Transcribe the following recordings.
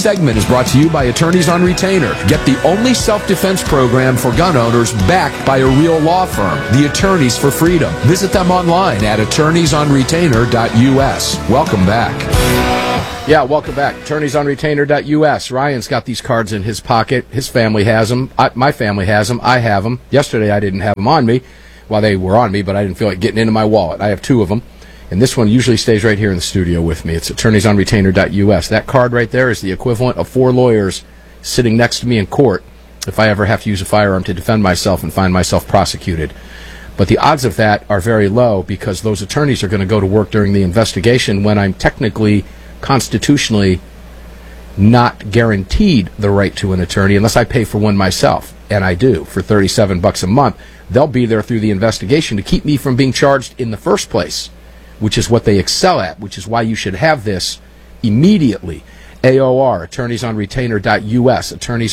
segment is brought to you by Attorneys on Retainer. Get the only self-defense program for gun owners backed by a real law firm, the Attorneys for Freedom. Visit them online at attorneysonretainer.us. Welcome back. Yeah, welcome back. Attorneysonretainer.us. Ryan's got these cards in his pocket. His family has them. My family has them. I have them. Yesterday I didn't have them on me. Well, they were on me, but I didn't feel like getting into my wallet. I have two of them. And this one usually stays right here in the studio with me. It's attorneysonretainer.us. That card right there is the equivalent of 4 lawyers sitting next to me in court if I ever have to use a firearm to defend myself and find myself prosecuted. But the odds of that are very low because those attorneys are going to go to work during the investigation when I'm technically, constitutionally, not guaranteed the right to an attorney unless I pay for one myself. And I do, for $37 a month. They'll be there through the investigation to keep me from being charged in the first place, which is what they excel at, which is why you should have this immediately. AOR, attorneysonretainer.us,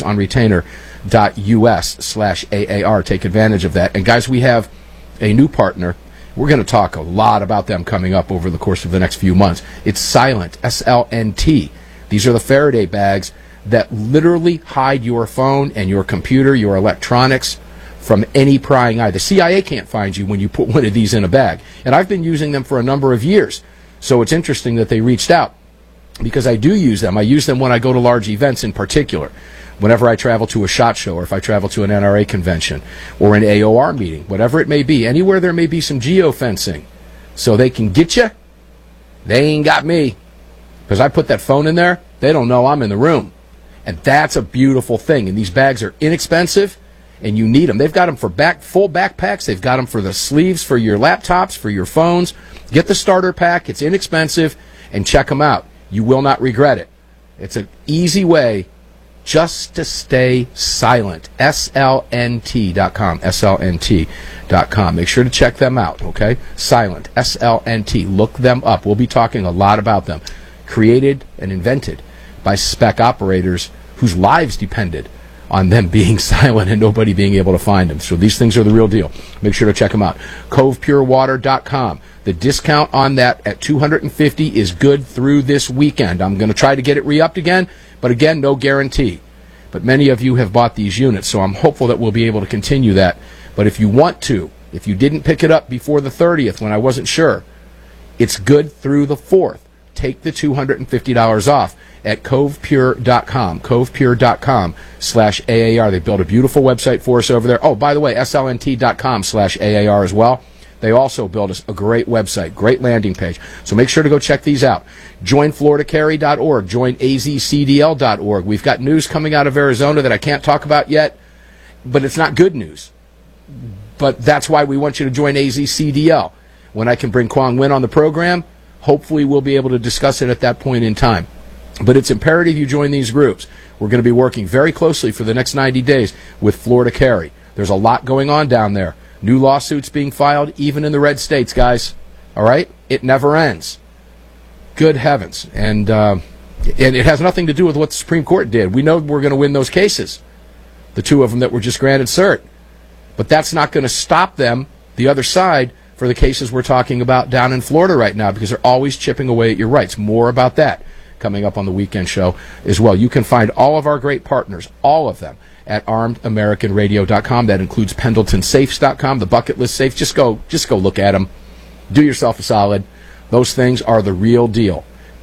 attorneysonretainer.us/AAR. Take advantage of that. And guys, we have a new partner. We're going to talk a lot about them coming up over the course of the next few months. It's Silent, SLNT. These are the Faraday bags that literally hide your phone and your computer, your electronics, from any prying eye. The CIA can't find you when you put one of these in a bag. And I've been using them for a number of years. So it's interesting that they reached out because I do use them. I use them when I go to large events in particular. Whenever I travel to a SHOT Show or if I travel to an NRA convention or an AOR meeting, whatever it may be, anywhere there may be some geofencing so they can get you, they ain't got me. Because I put that phone in there, they don't know I'm in the room. And that's a beautiful thing. And these bags are inexpensive. And you need them. They've got them for full backpacks. They've got them for the sleeves for your laptops, for your phones. Get the starter pack. It's inexpensive. And check them out. You will not regret it. It's an easy way just to stay silent. SLNT.com. SLNT.com. Make sure to check them out, okay? Silent. SLNT. Look them up. We'll be talking a lot about them. Created and invented by spec operators whose lives depended on them being silent and nobody being able to find them. So these things are the real deal. Make sure to check them out. CovePureWater.com. The discount on that at $250 is good through this weekend. I'm going to try to get it re-upped again, but again, no guarantee. But many of you have bought these units, so I'm hopeful that we'll be able to continue that. But if you want to, if you didn't pick it up before the 30th when I wasn't sure, it's good through the 4th. Take the $250 off at covepure.com, covepure.com/AAR. They built a beautiful website for us over there. Oh, by the way, slnt.com/AAR as well. They also built us a great website, great landing page. So make sure to go check these out. Join FloridaCarry.org, join AZCDL.org. We've got news coming out of Arizona that I can't talk about yet, but it's not good news. But that's why we want you to join AZCDL. When I can bring Quang Nguyen on the program, hopefully we'll be able to discuss it at that point in time. But it's imperative you join these groups. We're going to be working very closely for the next 90 days with Florida Carry. There's a lot going on down there. New lawsuits being filed, even in the red states, guys. All right? It never ends. Good heavens. And it has nothing to do with what the Supreme Court did. We know we're going to win those cases, the two of them that were just granted cert. But that's not going to stop them, the other side, for the cases we're talking about down in Florida right now, because they're always chipping away at your rights. More about that coming up on the weekend show as well. You can find all of our great partners, all of them, at armedamericanradio.com. That includes pendletonsafes.com, the bucket list safes. Just go look at them. Do yourself a solid. Those things are the real deal.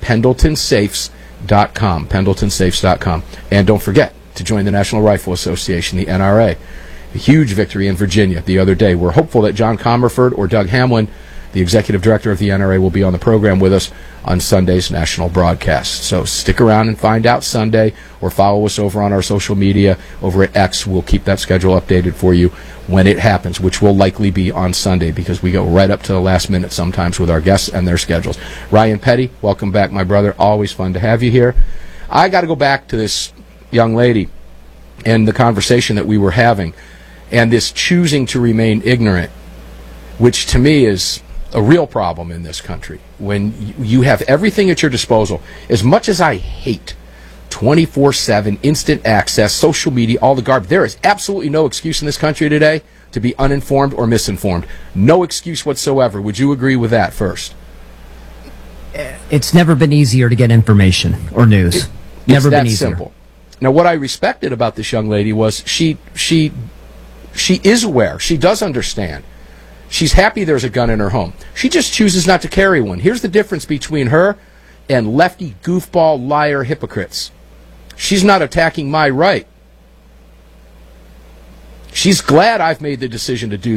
pendletonsafes.com, pendletonsafes.com. And don't forget to join the National Rifle Association, the NRA. A huge victory in Virginia the other day. We're hopeful that John Comerford or Doug Hamlin, the executive director of the NRA, will be on the program with us on Sunday's national broadcast. So stick around and find out Sunday, or follow us over on our social media over at X. We'll keep that schedule updated for you when it happens, which will likely be on Sunday because we go right up to the last minute sometimes with our guests and their schedules. Ryan Petty, welcome back, my brother. Always fun to have you here. I got to go back to this young lady and the conversation that we were having and this choosing to remain ignorant, which to me is a real problem in this country. When you have everything at your disposal, as much as I hate 24/7 instant access, social media, all the garbage, there is absolutely no excuse in this country today to be uninformed or misinformed. No excuse whatsoever. Would you agree with that first? It's never been easier to get information or news. Never that been easier. simple. Now, what I respected about this young lady was she is aware. She does understand. She's happy there's a gun in her home. She just chooses not to carry one. Here's the difference between her and lefty, goofball, liar hypocrites. She's not attacking my right. She's glad I've made the decision to do